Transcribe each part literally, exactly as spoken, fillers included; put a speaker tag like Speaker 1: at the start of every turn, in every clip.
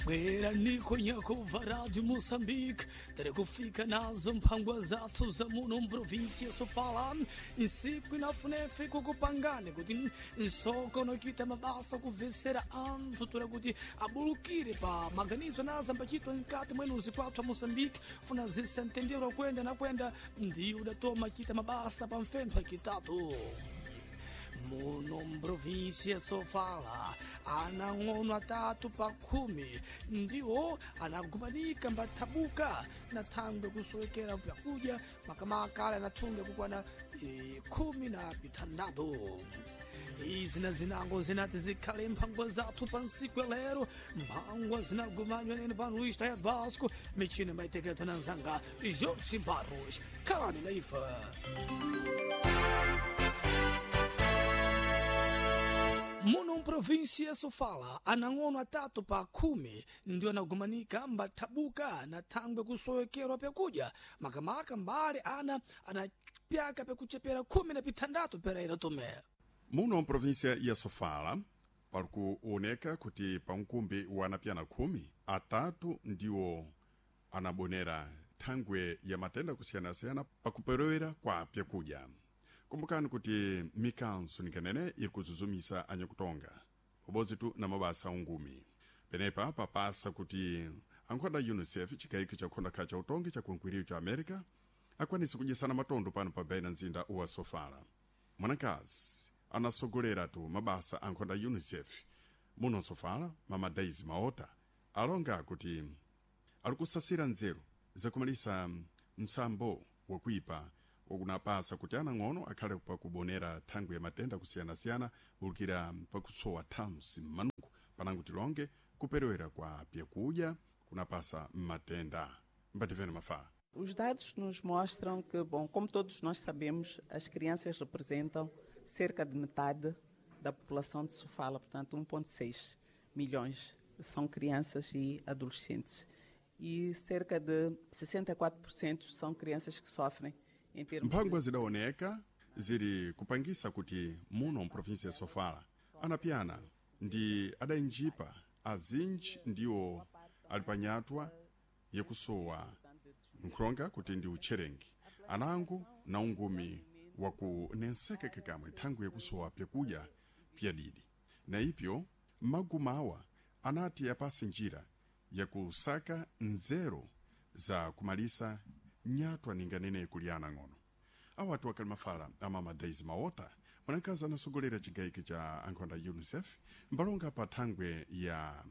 Speaker 1: Bwera niko nyakuva Rádio Moçambique, tere kufika nazo mpangwa zatu za muno mprovinsia Sofala, insiku inafunefe kukupangane kuti nsoko nochita mabasa kuvesera anthu tura kuti abulukire pa maganizo naza mbachitwa nkati mwenu uzikwatwa Moçambique, funa zisa ntendero kwenda na kwenda ndi udatoma chita mabasa pa mfempha kitatu. Muno mprovinsia Sofala anang'ono atatu pa khumi ndiwo anagumanika mbathabuka na thangwe kusowekera vyakudya makamaka ala anathunga kukwana e, khumi na bithandatu. Izi na zinango zinati zikhale mphangwa zathu pa nsiku ya lero, mphangwa zinagumanywa nene pano Luís Taya Vasco, michini maiteketo na nzanga Jorge Barros, khalani na ifa. Muno mprovinsia Sofala anang'ono atatu pa khumi ndio anagumanika mbathabuka na thangwe kusowekerwa pyakudya makamaka mbale ana anapyaka pyakuchepera khumi na bithandatu pera iratomera.
Speaker 2: Muno mprovinsia ya Sofala palikuoneka kuti pa mkumbi wanapyana khumi atatu ndiwo anabonera thangwe ya matenda kusiyana-siyana pakuperewera kwa pyakudya. Kumbukani kuti mikanso nikanene ikuzuzumisa anyakutonga pabodzi tu na mabasa ungumi. Penepa papasa kuti ankhonda UNICEF chikaiki cha khonda kha cha utongi cha kunkwiriyo cha Amerika akwanisa kudyesana matondo pano pa bena nzinda uwa Sofala. Mwanakazi anasogolera tu mabasa ankhonda UNICEF muno Sofala, Mama Daisy Maota alonga kuti alikusasira nzeru zakumalisa msambo wakuipa wakunapasa kuti anang'ono akhale pa kubonera thangwe ya matenda kusiyana-siyana ulukira pakusowa thamsi m'manungu panango tilonge kuperewera kwa pyakudya kunapasa matenda. Mbativene Mafala.
Speaker 3: Os dados nos mostram que, bom, como todos nós sabemos, as crianças representam cerca de metade da população de Sofala, portanto um vírgula seis milhões são crianças e adolescentes. E cerca de sessenta e quatro por cento são crianças que sofrem
Speaker 2: mphangwa zidaoneka ziri kupangisa kuti muno mprovinsia ya Sofala anapyana ndi adainjipa azinji ndiwo alipanyatwa yakusowa nkhronga kuti ndi ucherengi anangu na ungumi waku nenseke kekamwe thangwe yakusowa pyakudya pyadidi. Na ipyo magumawa anati yapasi njira yakusaka nzero za kumalisa nyatwa ninganene kuliana ng'ono. Awatu wakali Mafala a Mama Daisy Maota mwanakazi anasogolera chigaiki cha ankhonda UNICEF mbalonga pa thangwe ya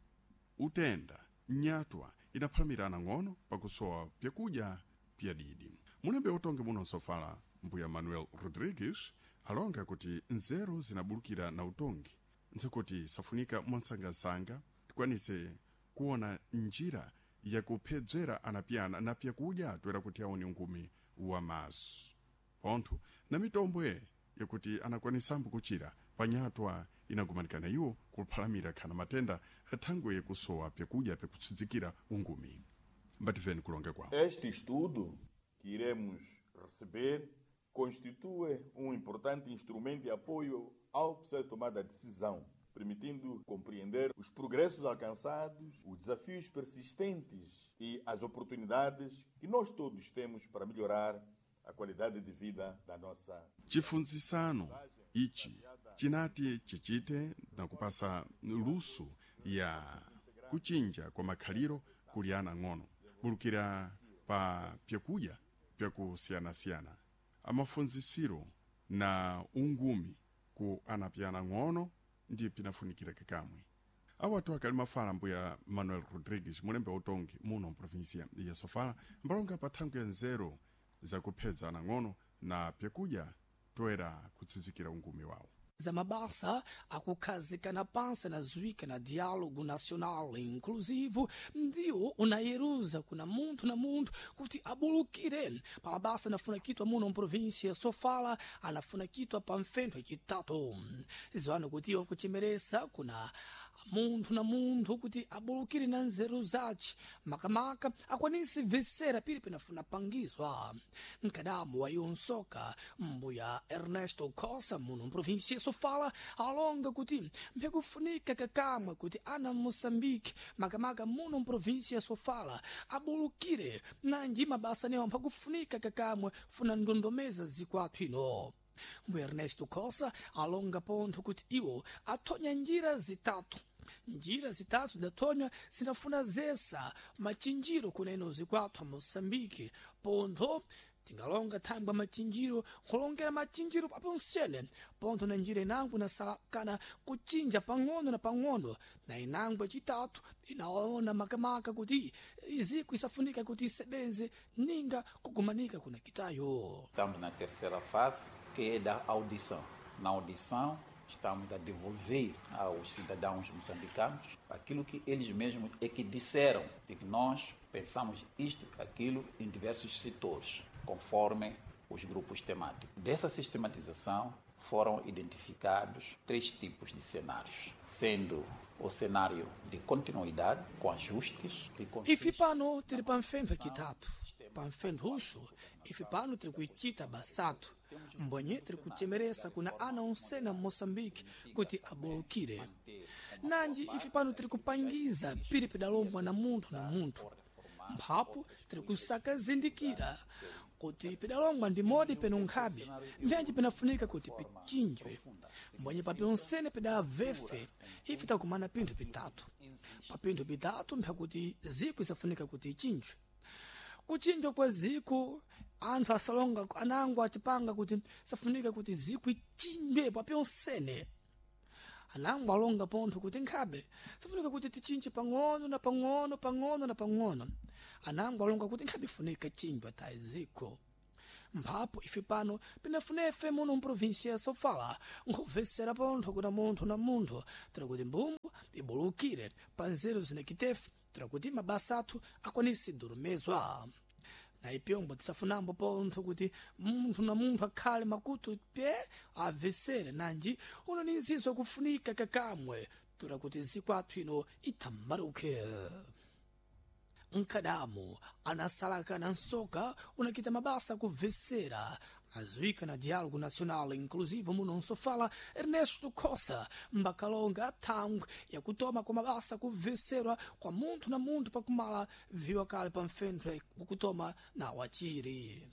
Speaker 2: utenda nyatwa inaphamirana ng'ono pakusowa pyakudya pyadidi. Mulembe utonge muno Sofala mbuya Manuel Rodrigues alonga kuti nzero zinabulukira na utongi nzakuti safunika mwansangasanga tikwanise kuona njira ya kuphedzera anapyana na pyakudya twera kuti aone ungumi wa maso pontho na mitombwe yakuti anakwanisambu kuchira panyatwa inagumanikana iwo kuphalamira khana matenda athangwe yakusowa pyakudya pyakutsudzikira ungumi. Mbativeni kulonga kwawo.
Speaker 4: Este estudo que iremos receber constitui um importante instrumento de apoio ao processo de tomada de decisão, permitindo compreender os progressos alcançados, os desafios persistentes e as oportunidades que nós todos temos para melhorar a qualidade de vida da nossa.
Speaker 2: Chifunzisano ichi chinati chichite na kupasa luso ya kuchinja kwa makhaliro kuliana ng'ono bulukira pa pyakudya pyakusiyana-siyana amafunzisiro na ungumi ku anapyana ng'ono ndi pinafunikira kekamwe. Awatu wakali Mafala mbuya Manuel Rodrigues mulembe utongi muno mprovinsia ya Sofala mbalonga pa thangwe nzero za kuphedza na ng'ono na pyakudya toera kutsizikira ungumi wawo.
Speaker 1: Za mabasa akukhazikana pansi na zwika na diálogo nacional inclusivo ndiwo unayeruza kuna munthu na munthu kuti abulukire pa mabasa anafunakitwa muno mprovinsia Sofala anafunakitwa pa mfentho chitatu. Zwana kuti kuchimeresa kuna munthu na munthu kuti abulukire na nzeru zace makamaka akwanise vesera pili pinafuna pangizwa. Nkadamu wa yonsoka mbuya Ernesto Costa muno mprovinsia ya Sofala alonga kuti mpekufunika kakamwe kuti ana Moçambique makamaka muno mprovinsia ya Sofala abulukire nanji mabasa newa mpakufunika kakamwe funa ndondomeza zikwatu ino. Mbuya Ernesto Costa alonga pontho kuti iwo athonya njira zitatu. Njira zitatu zidathonya zinafuna zesa machinjiro kuneno zikwatu a Moçambique pontho tingalonga thangwa machinjiro kulongera machinjiro paponsene pontho na njira inango nasalakana kuchinja pang'ono na pang'ono na inango chitatu inaona makamaka kuti iziku isafunika kuti isebenze ninga kugumanika kuna kitayo.
Speaker 5: Estamos na terceira fase, que é da audição. Na audição, estamos a devolver aos cidadãos moçambicanos aquilo que eles mesmos é que disseram, de que nós pensamos isto, aquilo, em diversos setores, conforme os grupos temáticos. Dessa sistematização foram identificados três tipos de cenários, sendo o cenário de continuidade, com ajustes, que
Speaker 1: Ifi pano tiri panfembe kitatu, panfembe russo, ifi pano tiri kuichita basatu, mbonye tiri kuchemeresa kuna ana onsena Moçambique kuti abulukire. Nanji ifi pano tiri kupangiza pili pidalombwa na munthu na munthu. Mphapo tiri kusaka zindikira kuti pidalongwa ndi modi peno nkhabe mbyanji pinafunika kuti pichinjwe mbonye pa pyonsene pidavefe ifi takumana pinthu pitatu pa pinthu pitatu mpyakuti ziku isafunika kuti ichinjwe. Kuchinjwa kwa ziku anthu asalonga anango atipanga kuti safunika kuti ziku ichinjwe pa pyonsene. Anango alonga pontho kuti nkhabe safunika kuti tichinje pang'ono na pang'ono pang'ono na pang'ono. Anango alonga kuti nkhabe ifunika chinjwa ta ziko. Mphapo ifi pano pinafunefe muno mprovinsia ya Sofala nkuvesera pontho kuna munthu na munthu tira kuti mbumbu ibulukire pa nzeru zinekitefe tira kuti mabasa athu akwanise durumezwa. Na ipyombo tisafunambo pontho kuti munthu na munthu akhale makutu pe avesere nanji uno ni nzizo kufunika kakamwe tira kuti zikwathu ino itambaruke. Nkadamu anasalaka na nsoka unakita mabasa kuvesera azuika na diálogo nacional inclusivo muno nsofala Ernesto Costa mbakalonga tangu ya kutoma kwa mabasa kuveserwa kwa munthu na munthu pakumala viwa kale pa mfentwe kukutoma na wachiri.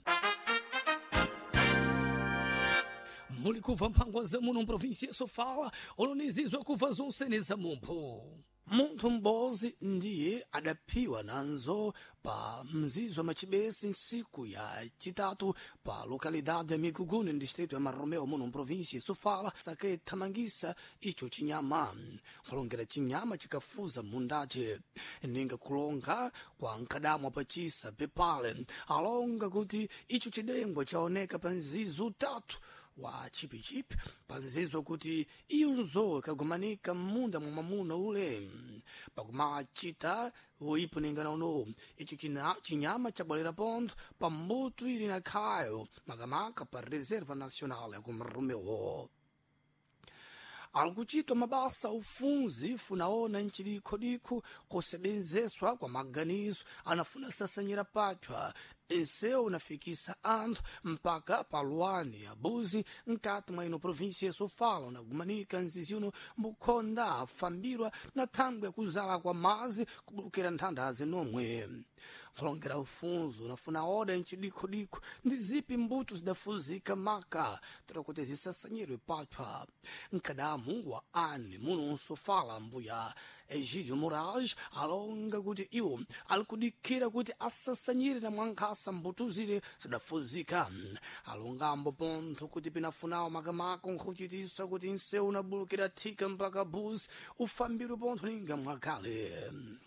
Speaker 1: Muli kuva mpango za muno mprovinsia Sofala olonizizwa kuva zonsene za mumpo. Munthu mbozi ndiye adapiwa nanzo pa mzizo machibesi nsiku ya chitatu pa lokalidade ya Mikuguni ndistrito ya Marromeo muno mprovinsia Sofala sake thamangisa icho chinyama kulongera chinyama chikafuza mundache ninga kulonga kwa nkadamu apachisa pepale alonga kuti icho chidengwa chaoneka pa nzizo tatu wa chipichipi panzizo kuti iuzo kagumanika munda mwa mamuna ule pakumachita uipo ningana uno ichi chinyama chabwalera pontho pa mbuto ili na khayo makamaka pa Reserva Nacional ya Marromeo. Alikuchitwa mabasa ufunzi funaona nchiliko kusebenzeswa kwa maganizo anafuna sasanyira patwa enseu unafikisa anthu mpaka paluani ya buzi nkati mwa ino provinsia ya Sofala unagumanika nzizi uno mukonda afambirwa na thangwe ya kuzala kwa mazi kubulukira nthandazi nomwe. Kulongera ufunzo unafuna oda nchiliko ndi zipi mbuto zidafuzika maka tira kuti zisasanyirwe patwa. Nkadamu wa ani muno nsofala mbuya Egídio Moraes alonga kuti iwo alikudikira kuti asasanyire na mwankasa mbuto zile zidafuzika. Alongambo pontho kuti pinafunawo makamaka nkuchitisa kuti nseu unabulukira thika mpaka buzi ufambirwe pontho ninga mwakale.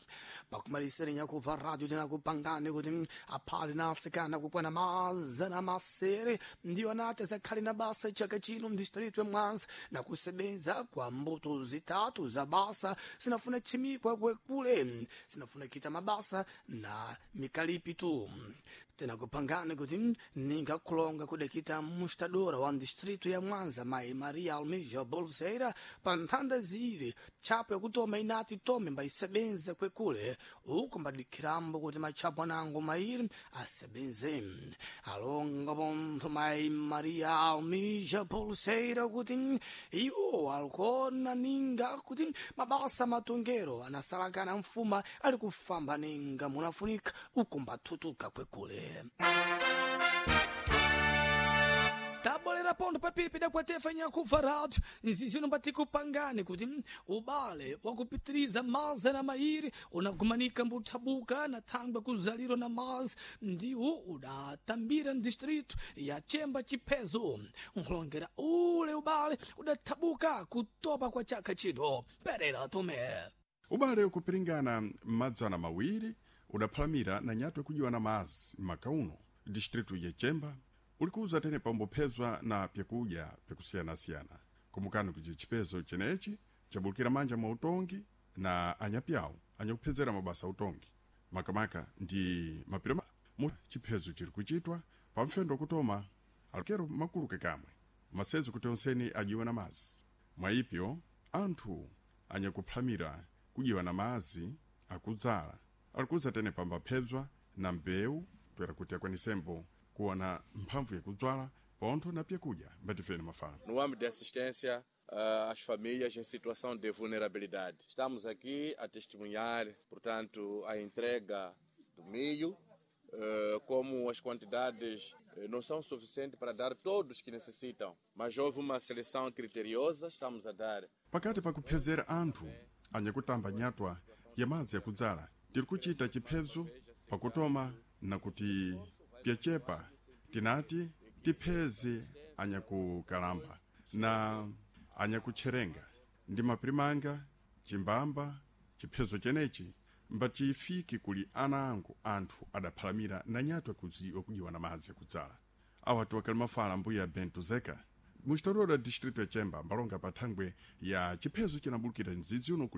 Speaker 1: pakumalisira nyakuva radio tinakupangani kuti aphali nasikana kukwana mazana masere ndiyo anati azakhale na basa chaka chino mdistritu ya Mwanza na kusebenza kwa mbuto zitatu za basa sinafuna chimikwa kwekule sinafuna kita mabasa na mikalipi tu tena kupangani kuti ninga kulonga kudekita mustadora wa distritu ya Mwanza mai Maria Almeja Bolseira pantanda ziri chapo ya kutoma inati tome mba isebenze kwekule uko mbadikirambo kuti machapo nangu mairi asebenze alonga bonto mai Maria Almeja Bolseira kuti iwo alkona ninga kuti mabasa matongero anasalakana mfuma ali kufamba ninga munafunika uko mbatutuka kwekule tabolera pondo papiripida kwa tefa nyakuva radio nzizino mbatikupangani kuti ubale wakupitiriza maza na mairi unagumanika mbutabuka na thangwa kuzaliro na mazi ndiwo udatambira mdistritu ya Chemba Chipezo nkulongera ule ubale udatabuka kutopa kwa chaka chino perera tome
Speaker 2: ubale ukupiringana madzana mawiri udaphalamira na nyatwe kujiwa na mazi makauno distritu ya Chemba ulikuza tene pambophezwa na pyakudya pyakusiyana-siyana kumukani kuti chipezo chenechi chabulukira manja mwa utongi na anyapyawo anyakuphezera mabasa utongi makamaka ndi mapirima mu chipezo chiri kuchitwa pamfendo kutoma alukero makuluke kamwe masezo kuti onseni ajiwa na mazi mwaipyo anthu anyakuphalamira kujiwa na mazi akudzala alikuza tene pambaphezwa na mbewu twera kuti akwanisembo kuona mphamvu yakudzwala pontho na pyakudya mbatifene mafala.
Speaker 6: No âmbito de assistência uh, às famílias em situação de vulnerabilidade. Estamos aqui a testemunhar, portanto, a entrega do milho, uh, como as quantidades uh, não são suficientes para dar todos que necessitam, mas houve uma seleção criteriosa, estamos a dar.
Speaker 2: Pakati pakuphezera anthu anyakutamba nyatwa ya madzi yakudzala tiri kuchita chiphezo pakutoma na kuti pyachepa tinati tipheze anyakukalamba na anyakucherenga ndi mapirimanga chimbamba chiphezo chenechi mbachifiki kuli ana angu anthu adaphalamira na nyatwa kudziwa kujiwa na madzi kudzala awatu wakali mafala mbuya Bento Zeka muchitoroda distritu ya Chemba mbalonga pathangwe ya chiphezo chinabulukira nzidziuno kuli